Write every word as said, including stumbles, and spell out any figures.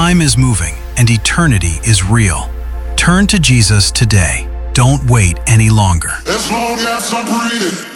Time is moving and eternity is real. Turn to Jesus today. Don't wait any longer. As long as I'm breathing.